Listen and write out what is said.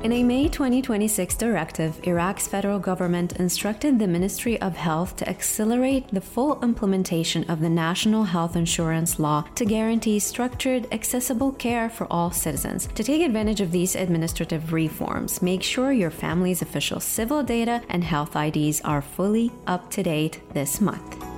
In a May 2026 directive, Iraq's federal government instructed the Ministry of Health to accelerate the full implementation of the National Health Insurance Law to guarantee structured, accessible care for all citizens. To take advantage of these administrative reforms, make sure your family's official civil data and health IDs are fully up to date this month.